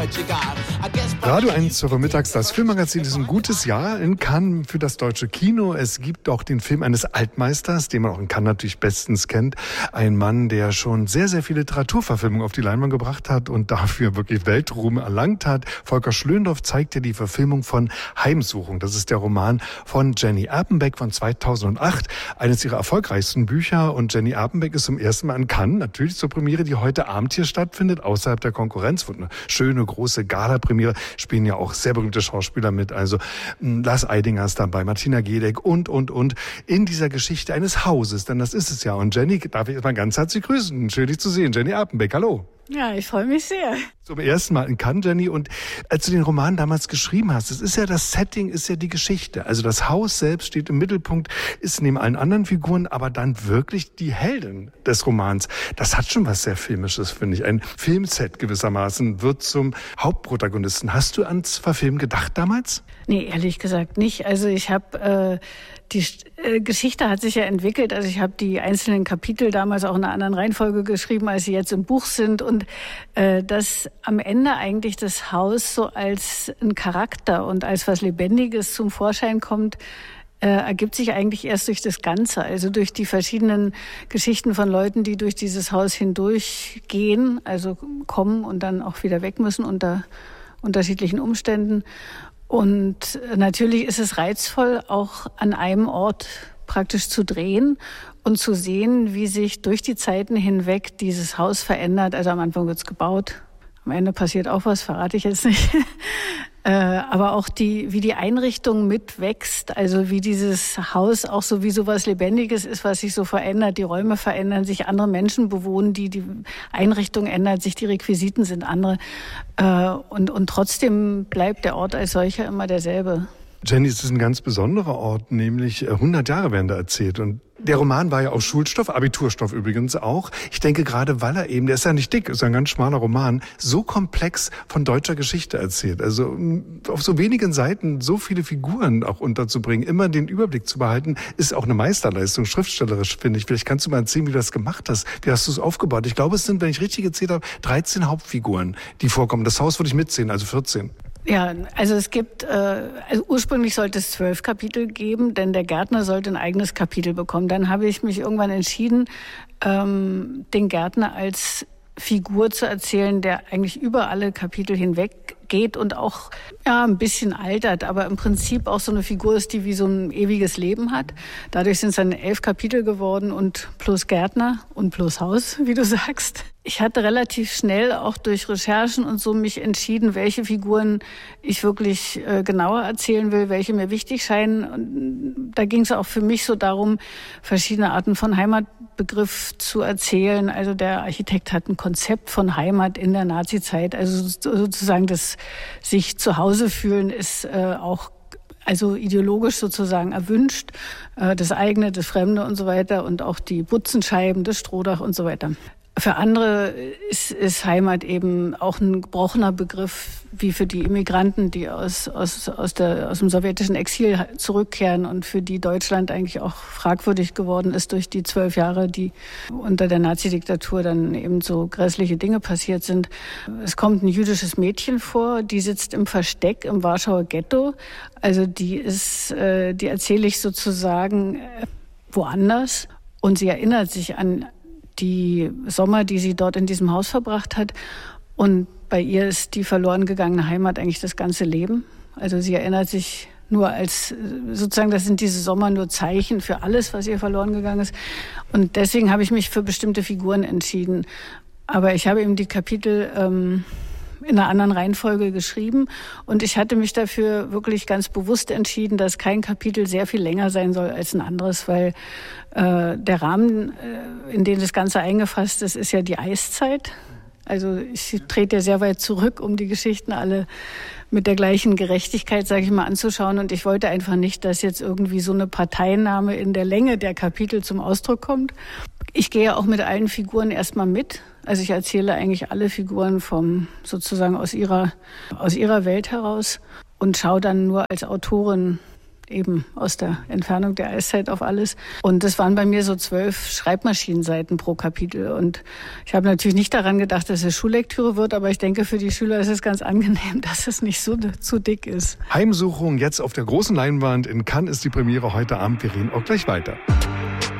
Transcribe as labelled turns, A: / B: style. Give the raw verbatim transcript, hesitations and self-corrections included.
A: Radio eins zur Mittags, das Filmmagazin ist ein gutes Jahr in Cannes für das deutsche Kino. Es gibt auch den Film eines Altmeisters, den man auch in Cannes natürlich bestens kennt. Ein Mann, der schon sehr, sehr viele Literaturverfilmungen auf die Leinwand gebracht hat und dafür wirklich Weltruhm erlangt hat. Volker Schlöndorff zeigt ja die Verfilmung von Heimsuchung. Das ist der Roman von Jenny Erpenbeck von zweitausendacht, eines ihrer erfolgreichsten Bücher. Und Jenny Erpenbeck ist zum ersten Mal in Cannes, natürlich zur Premiere, die heute Abend hier stattfindet, außerhalb der Konkurrenz. Wird eine schöne, große Gala-Premiere. Spielen ja auch sehr berühmte Schauspieler mit, also Lars Eidinger ist dabei, Martina Gedeck und, und, und, in dieser Geschichte eines Hauses, denn das ist es ja. Und Jenny, darf ich erstmal ganz herzlich grüßen. Schön, dich zu sehen. Jenny Erpenbeck, hallo.
B: Ja, ich freue mich sehr.
A: Zum ersten Mal in Cannes, Jenny. Und als du den Roman damals geschrieben hast, das ist ja das Setting, ist ja die Geschichte. Also das Haus selbst steht im Mittelpunkt, ist neben allen anderen Figuren, aber dann wirklich die Heldin des Romans. Das hat schon was sehr Filmisches, finde ich. Ein Filmset gewissermaßen wird zum Hauptprotagonisten. Hast du ans Verfilmen gedacht damals?
B: Nee, ehrlich gesagt nicht. Also ich habe... Äh Die äh, Geschichte hat sich ja entwickelt. Also ich habe die einzelnen Kapitel damals auch in einer anderen Reihenfolge geschrieben, als sie jetzt im Buch sind. Und äh, dass am Ende eigentlich das Haus so als ein Charakter und als was Lebendiges zum Vorschein kommt, äh, ergibt sich eigentlich erst durch das Ganze. Also durch die verschiedenen Geschichten von Leuten, die durch dieses Haus hindurchgehen, also kommen und dann auch wieder weg müssen unter unterschiedlichen Umständen. Und natürlich ist es reizvoll, auch an einem Ort praktisch zu drehen und zu sehen, wie sich durch die Zeiten hinweg dieses Haus verändert. Also am Anfang wird es gebaut, am Ende passiert auch was, verrate ich jetzt nicht. äh, aber auch die, wie die Einrichtung mitwächst, also wie dieses Haus auch so wie sowas Lebendiges ist, was sich so verändert. Die Räume verändern sich, andere Menschen bewohnen die, die Einrichtung ändert sich, die Requisiten sind andere. Äh, und, und trotzdem bleibt der Ort als solcher immer derselbe.
A: Jenny, es ist ein ganz besonderer Ort, nämlich hundert Jahre werden da erzählt. Und der Roman war ja auch Schulstoff, Abiturstoff übrigens auch. Ich denke gerade, weil er eben, der ist ja nicht dick, ist ja ein ganz schmaler Roman, so komplex von deutscher Geschichte erzählt. Also auf so wenigen Seiten so viele Figuren auch unterzubringen, immer den Überblick zu behalten, ist auch eine Meisterleistung, schriftstellerisch, finde ich. Vielleicht kannst du mal erzählen, wie du das gemacht hast. Wie hast du es aufgebaut? Ich glaube, es sind, wenn ich richtig gezählt habe, dreizehn Hauptfiguren, die vorkommen. Das Haus würde ich mitzählen, also vierzehn.
B: Ja, also es gibt, äh, also ursprünglich sollte es zwölf Kapitel geben, denn der Gärtner sollte ein eigenes Kapitel bekommen. Dann habe ich mich irgendwann entschieden, ähm, den Gärtner als Figur zu erzählen, der eigentlich über alle Kapitel hinweg geht und auch ja ein bisschen altert, aber im Prinzip auch so eine Figur ist, die wie so ein ewiges Leben hat. Dadurch sind es dann elf Kapitel geworden und plus Gärtner und plus Haus, wie du sagst. Ich hatte relativ schnell auch durch Recherchen und so mich entschieden, welche Figuren ich wirklich äh, genauer erzählen will, welche mir wichtig scheinen. Und da ging es auch für mich so darum, verschiedene Arten von Heimatbegriff zu erzählen. Also der Architekt hat ein Konzept von Heimat in der Nazizeit. Also sozusagen das sich zu Hause fühlen ist äh, auch also ideologisch sozusagen erwünscht. Äh, das eigene, das Fremde und so weiter und auch die Butzenscheiben, das Strohdach und so weiter. Für andere ist, ist Heimat eben auch ein gebrochener Begriff, wie für die Immigranten, die aus, aus, aus, der, aus dem sowjetischen Exil zurückkehren und für die Deutschland eigentlich auch fragwürdig geworden ist durch die zwölf Jahre, die unter der Nazi-Diktatur dann eben so grässliche Dinge passiert sind. Es kommt ein jüdisches Mädchen vor, die sitzt im Versteck im Warschauer Ghetto. Also die ist, die erzähle ich sozusagen woanders und sie erinnert sich an die Sommer, die sie dort in diesem Haus verbracht hat. Und bei ihr ist die verloren gegangene Heimat eigentlich das ganze Leben. Also sie erinnert sich nur als, sozusagen, das sind diese Sommer nur Zeichen für alles, was ihr verloren gegangen ist. Und deswegen habe ich mich für bestimmte Figuren entschieden. Aber ich habe eben die Kapitel ähm, in einer anderen Reihenfolge geschrieben. Und ich hatte mich dafür wirklich ganz bewusst entschieden, dass kein Kapitel sehr viel länger sein soll als ein anderes, weil äh, der Rahmen, äh, in den das Ganze eingefasst ist, ist ja die Eiszeit. Also ich trete ja sehr weit zurück, um die Geschichten alle mit der gleichen Gerechtigkeit, sage ich mal, anzuschauen. Und ich wollte einfach nicht, dass jetzt irgendwie so eine Parteinahme in der Länge der Kapitel zum Ausdruck kommt. Ich gehe auch mit allen Figuren erstmal mit. Also ich erzähle eigentlich alle Figuren vom sozusagen aus ihrer aus ihrer Welt heraus und schaue dann nur als Autorin eben aus der Entfernung der Eiszeit auf alles. Und das waren bei mir so zwölf Schreibmaschinenseiten pro Kapitel. Und ich habe natürlich nicht daran gedacht, dass es Schullektüre wird, aber ich denke, für die Schüler ist es ganz angenehm, dass es nicht so zu dick ist.
A: Heimsuchung jetzt auf der großen Leinwand in Cannes ist die Premiere heute Abend. Wir reden auch gleich weiter.